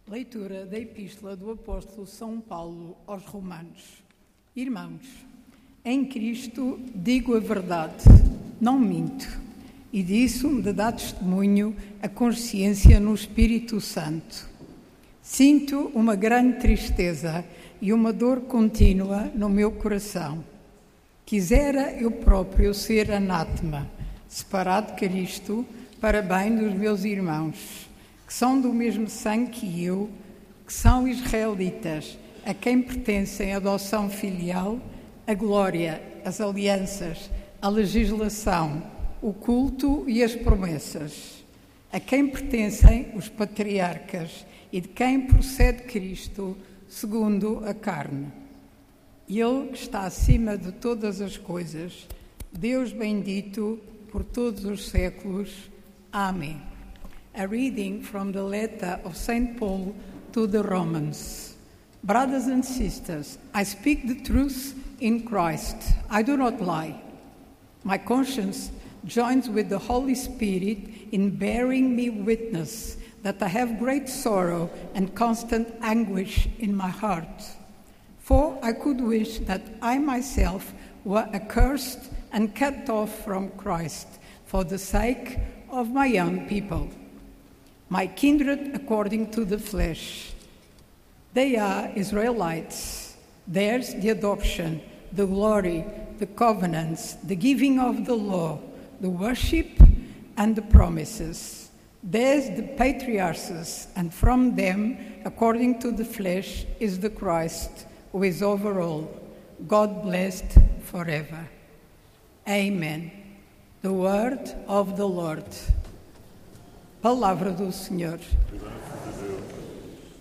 Leitura da Epístola do Apóstolo São Paulo aos Romanos. Irmãos, em Cristo digo a verdade, não minto, e disso me dá testemunho a consciência no Espírito Santo. Sinto uma grande tristeza e uma dor contínua no meu coração. Quisera eu próprio ser anátema, separado de Cristo, para bem dos meus irmãos, que são do mesmo sangue que eu, que são israelitas, a quem pertencem a adoção filial, a glória, as alianças, a legislação, o culto e as promessas, a quem pertencem os patriarcas e de quem procede Cristo, segundo a carne. Ele que está acima de todas as coisas, Deus bendito por todos os séculos. Amém. A reading from the letter of St. Paul to the Romans. Brothers and sisters, I speak the truth in Christ. I do not lie. My conscience joins with the Holy Spirit in bearing me witness that I have great sorrow and constant anguish in my heart. For I could wish that I myself were accursed and cut off from Christ for the sake of my young people, my kindred according to the flesh. They are Israelites. Theirs the adoption, the glory, the covenants, the giving of the law, the worship and the promises. Theirs the patriarchs, and from them, according to the flesh, is the Christ, who is over all, God blessed forever. Amen. The word of the Lord. Palavra do Senhor. Graças a Deus.